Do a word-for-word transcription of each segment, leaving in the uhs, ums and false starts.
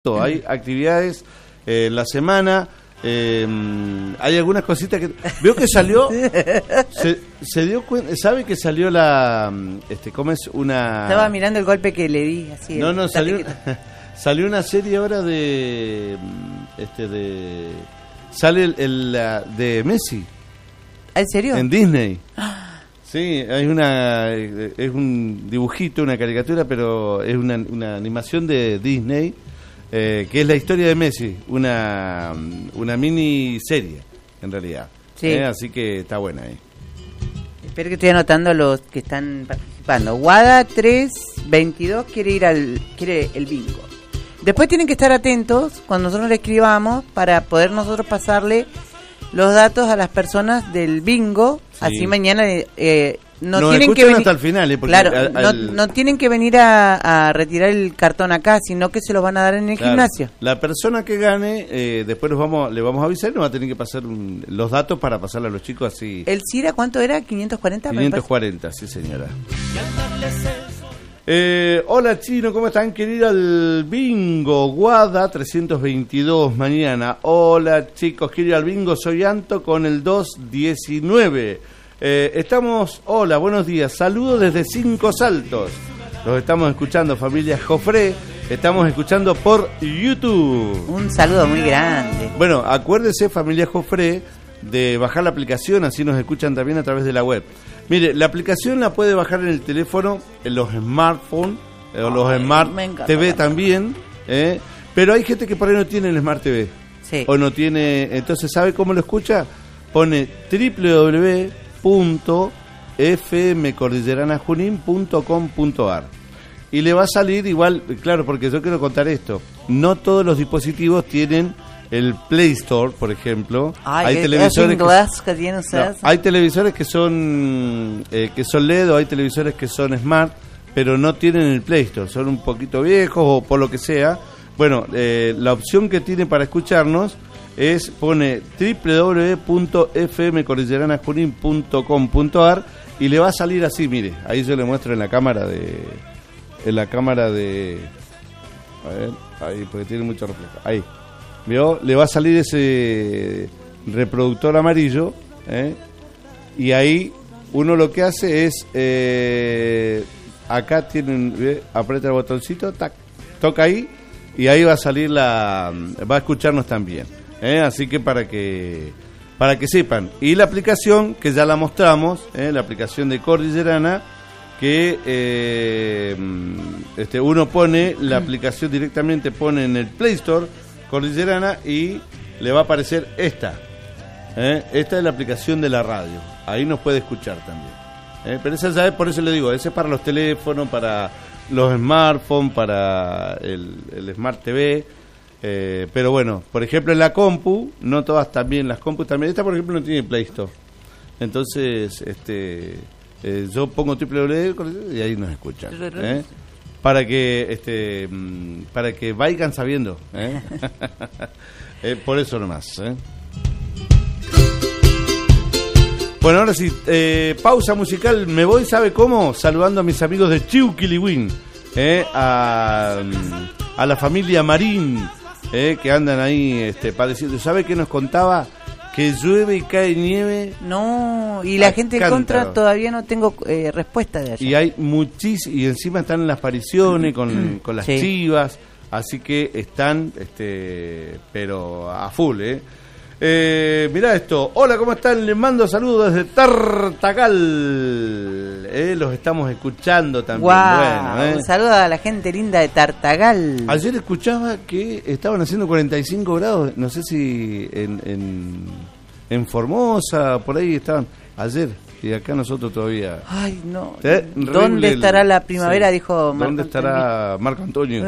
Hay actividades eh, en la semana, eh, hay algunas cositas que... Veo que salió, se, se dio cuenta, ¿sabe que salió la... este ¿Cómo es? Una... Estaba mirando el golpe que le di, así. No, no, salió, salió una serie ahora de... este de Sale el, el la, de Messi. ¿En serio? En Disney. Sí, hay una... es un dibujito, una caricatura, pero es una, una animación de Disney. Eh, que es la historia de Messi, una una miniserie, en realidad. Sí. Eh, así que está buena ahí. Espero que estoy anotando los que están participando. Guada tres veintidós quiere ir al quiere el bingo. Después tienen que estar atentos cuando nosotros le escribamos para poder nosotros pasarle los datos a las personas del bingo. Sí. Así mañana eh, no Nos tienen que venir hasta el final, ¿eh? Porque claro, al, al... No, no tienen que venir a, a retirar el cartón acá, sino que se lo van a dar en el claro. gimnasio. La persona que gane, eh, después nos vamos, le vamos a avisar y nos va a tener que pasar un, los datos para pasarle a los chicos así. ¿El CIRA cuánto era? ¿quinientos cuarenta? quinientos cuarenta, sí señora. Eh, hola Chino, ¿cómo están? Quiero ir al bingo, Guada trescientos veintidós mañana. Hola chicos, quiero ir al bingo, soy Anto con el doscientos diecinueve. Eh, estamos, hola, buenos días, saludos desde Cinco Saltos. Los estamos escuchando, familia Jofré, estamos escuchando por YouTube. Un saludo muy grande. Bueno, acuérdese, familia Jofré, de bajar la aplicación, así nos escuchan también a través de la web. Mire, la aplicación la puede bajar en el teléfono, en los smartphones, eh, o los Ay, Smart T V también, eh, pero hay gente que por ahí no tiene el Smart T V. Sí. O no tiene, entonces, ¿sabe cómo lo escucha? Pone doble u doble u doble u punto f m cordillerana junín punto com punto a r y le va a salir igual, claro, porque yo quiero contar esto, no todos los dispositivos tienen el Play Store, por ejemplo. Ay, hay que televisores que, que tiene usted. No, hay televisores que son eh, que son L E D o hay televisores que son Smart, pero no tienen el Play Store, son un poquito viejos o por lo que sea. Bueno, eh, la opción que tiene para escucharnos es, pone doble u doble u doble u punto f m cordillerana junín punto com punto a r y le va a salir así, mire, ahí yo le muestro en la cámara de en la cámara de a ver, ahí, porque tiene mucho reflejo, ahí, ¿vio? Le va a salir ese reproductor amarillo, ¿eh? Y ahí uno lo que hace es eh, acá tiene un, ¿ve? Aprieta el botoncito, tac, toca ahí y ahí va a salir la, va a escucharnos también. Eh, así que para que para que sepan. Y la aplicación que ya la mostramos, eh, la aplicación de Cordillerana, que eh, este uno pone la aplicación directamente, pone en el Play Store Cordillerana y le va a aparecer esta. Eh, esta es la aplicación de la radio. Ahí nos puede escuchar también. Eh, pero esa ya es, por eso le digo, ese es para los teléfonos, para los smartphones, para el, el Smart T V. Eh, pero bueno, por ejemplo en la compu, no todas también, las compus también, esta por ejemplo no tiene Play Store, entonces este eh, yo pongo doble u doble u doble u y ahí nos escuchan, ¿eh? para que este para que vayan sabiendo, ¿eh? eh, por eso nomás, ¿eh? Bueno, ahora sí, eh, pausa musical, me voy, ¿sabe cómo? Saludando a mis amigos de Chiuquiliwin, ¿eh? a, a la familia Marín, Eh, que andan ahí este, padeciendo. ¿Sabe qué nos contaba? Que llueve y cae nieve. No, y la gente en contra todavía no tengo eh, respuesta de allá. Y hay muchísimos, y encima están en las apariciones con, con las sí. chivas, así que están, este, pero a full, ¿eh? Eh, mirá esto, hola, ¿cómo están? Les mando saludos desde Tartagal, eh, los estamos escuchando también. Wow, bueno, eh. Un saludo a la gente linda de Tartagal. Ayer escuchaba que estaban haciendo cuarenta y cinco grados, no sé si en, en, en Formosa, por ahí estaban, ayer, y acá nosotros todavía. Ay, no. ¿Eh? ¿Dónde estará la primavera? Sí. Dijo Marco ¿Dónde estará Marco Antonio?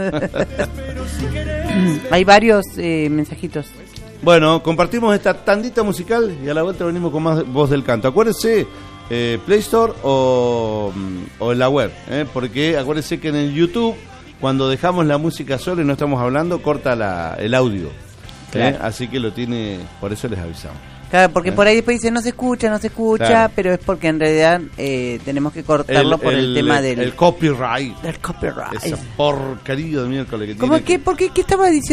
Hay varios eh, mensajitos. Bueno, compartimos esta tandita musical y a la vuelta venimos con más Voz del Canto. Acuérdense, eh, Play Store o, o en la web, ¿eh? Porque acuérdense que en el YouTube, cuando dejamos la música sola y no estamos hablando, corta la, el audio. ¿eh? Claro. Así que lo tiene, por eso les avisamos. Claro, porque ¿Eh? por ahí después dicen no se escucha, no se escucha, Claro. pero es porque en realidad eh, tenemos que cortarlo por el tema del el copyright. del copyright. Esa porquería de miércoles que ¿Cómo tiene. que? ¿Por qué? ¿Qué estaba diciendo?